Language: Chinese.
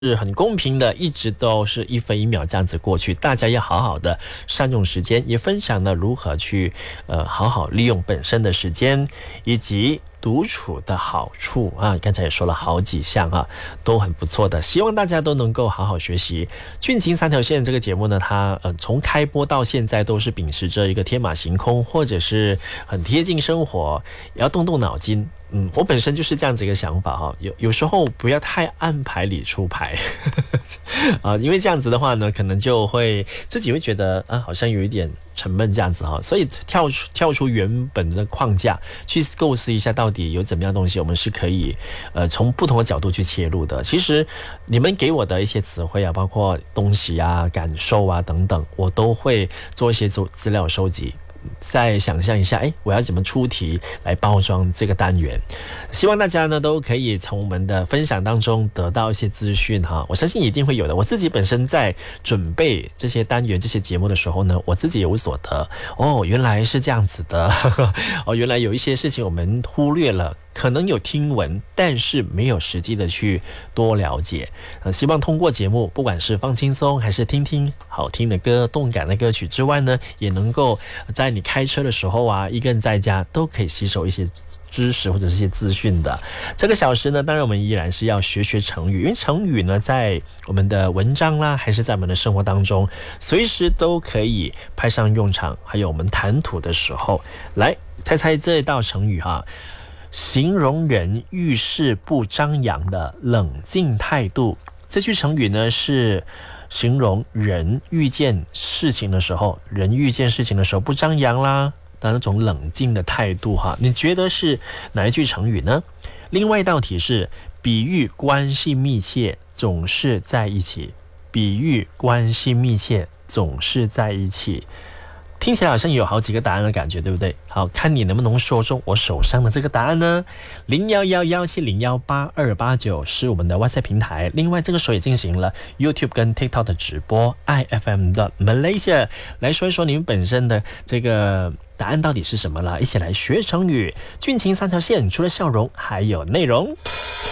是很公平的，一直都是1分1秒这样子过去，大家要好好的善用时间，也分享了如何去好好利用本身的时间，以及独处的好处啊，刚才也说了好几项啊，都很不错的，希望大家都能够好好学习。俊情三条线这个节目呢，它从开播到现在都是秉持着一个天马行空，或者是很贴近生活，也要动动脑筋。我本身就是这样子一个想法哈，有时候不要太按牌理出牌因为这样子的话呢，可能就会自己会觉得好像有一点沉闷这样子哈，所以跳出原本的框架，去构思一下到底有怎么样的东西，我们是可以从不同的角度去切入的。其实你们给我的一些词汇啊，包括东西啊、感受啊等等，我都会做一些资料收集。再想象一下，我要怎么出题来包装这个单元？希望大家呢都可以从我们的分享当中得到一些资讯哈，我相信一定会有的。我自己本身在准备这些单元、这些节目的时候呢，我自己有所得原来是这样子的原来有一些事情我们忽略了。可能有听闻，但是没有实际的去多了解。希望通过节目，不管是放轻松，还是听听好听的歌、动感的歌曲之外呢，也能够在你开车的时候啊，一个人在家都可以吸收一些知识或者是一些资讯的。这个小时呢，当然我们依然是要学成语，因为成语呢，在我们的文章啦，还是在我们的生活当中，随时都可以派上用场。还有我们谈吐的时候，来猜猜这道成语哈。形容人遇事不张扬的冷静态度，这句成语呢是形容人遇见事情的时候不张扬啦的那种冷静的态度哈。你觉得是哪一句成语呢？另外一道题是比喻关系密切总是在一起，比喻关系密切总是在一起。听起来好像有好几个答案的感觉，对不对？好，看你能不能说中我手上的这个答案呢？0111701829是我们的 WhatsApp 平台。另外，这个时候也进行了 YouTube 跟 TikTok 的直播 ，IFM.Malaysia 来说一说你们本身的这个答案到底是什么了？一起来学成语。俊情三条线，除了笑容，还有内容。